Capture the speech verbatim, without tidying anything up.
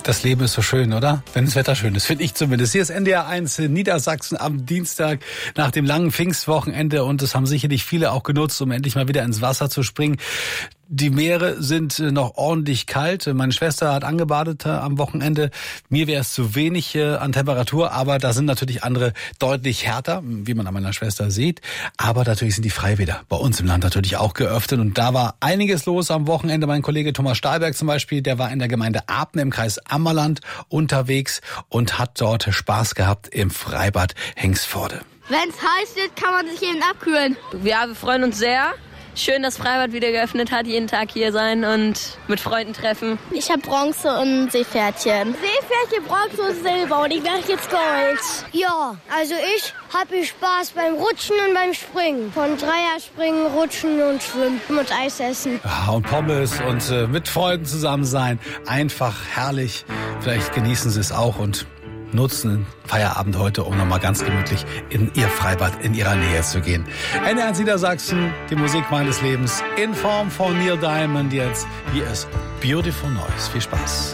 Das Leben ist so schön, oder? Wenn das Wetter schön ist, finde ich zumindest. Hier ist N D R eins in Niedersachsen am Dienstag nach dem langen Pfingstwochenende und das haben sicherlich viele auch genutzt, um endlich mal wieder ins Wasser zu springen. Die Meere sind noch ordentlich kalt. Meine Schwester hat angebadet am Wochenende. Mir wäre es zu wenig an Temperatur, aber da sind natürlich andere deutlich härter, wie man an meiner Schwester sieht. Aber natürlich sind die Freibäder bei uns im Land natürlich auch geöffnet und da war einiges los am Wochenende. Mein Kollege Thomas Stahlberg zum Beispiel, der war in der Gemeinde Apen im Kreis Ammerland unterwegs und hat dort Spaß gehabt im Freibad Hengsforde. Wenn es heiß wird, kann man sich eben abkühlen. Ja, wir freuen uns sehr. Schön, dass Freibad wieder geöffnet hat, jeden Tag hier sein und mit Freunden treffen. Ich habe Bronze und Seepferdchen. Seepferdchen, Bronze und Silber und ich mache jetzt Gold. Ja, also ich habe Spaß beim Rutschen und beim Springen. Von Dreierspringen, Rutschen und Schwimmen und Eis essen. Ja, und Pommes und äh, mit Freunden zusammen sein. Einfach herrlich. Vielleicht genießen Sie es auch und nutzen den Feierabend heute, um nochmal ganz gemütlich in Ihr Freibad in Ihrer Nähe zu gehen. N D R eins Niedersachsen, die Musik meines Lebens in Form von Neil Diamond jetzt. Hier ist Beautiful Noise. Viel Spaß.